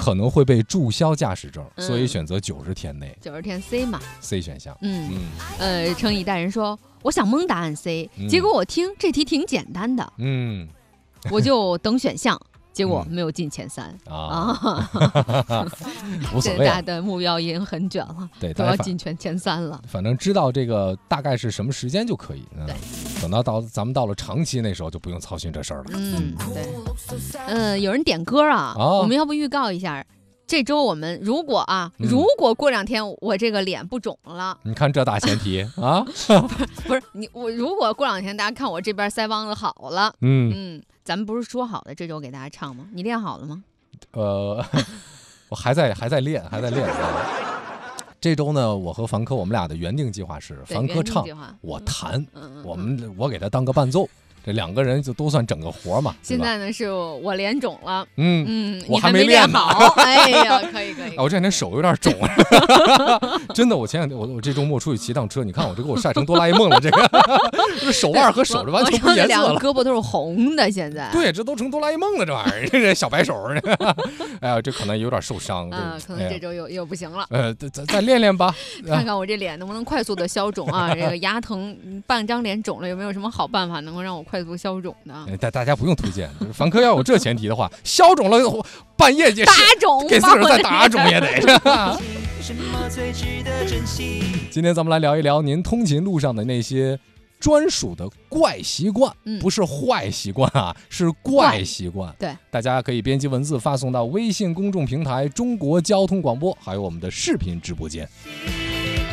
可能会被注销驾驶证，所以选择90天内。 90天 C 嘛 ，C 选项。 乘以大人说，我想蒙答案 C，结果我听这题挺简单的，我就等选项。结果没有进前3 无所谓， 大家的目标已经很卷了， 对， 都要进前3了。 反正知道这个大概是什么时间就可以。 对， 等到咱们到了长期那时候就不用操心这事儿了。 对。有人点歌啊，我们要不预告一下？这周我们如果过2天我这个脸不肿了， 你看这大前提啊， 不是我如果过2天大家看我这边腮帮子好了，咱们不是说好的这周给大家唱吗？你练好了吗？ 我还在练。这周呢，我和凡科我们俩的原定计划是凡科唱，我弹，我给他当个伴奏。这2个人就都算整个活嘛。 现在呢是我脸肿了， 我还没练好。哎呀，可以。 我这2天手有点肿，真的。我前2天我这周末出去骑趟车，你看我这给我晒成哆啦 A 梦了，这个手腕和手这完全不颜色了， 两个胳膊都是红的，现在。 对，这都成哆啦 A 梦了，这玩意儿，这小白手。哎呀，这可能有点受伤。 可能这周又不行了。 再练练吧， 看看我这脸能不能快速的消肿啊？这个牙疼，半张脸肿了，有没有什么好办法能够让我快速消肿的？ 大家不用推荐，凡科要有这前提的话，消肿了半夜打肿， 给自个儿再打肿也得。今天咱们来聊一聊您通勤路上的那些专属的怪习惯，不是坏习惯啊，是怪习惯。 对， 大家可以编辑文字发送到微信公众平台中国交通广播，还有我们的视频直播间。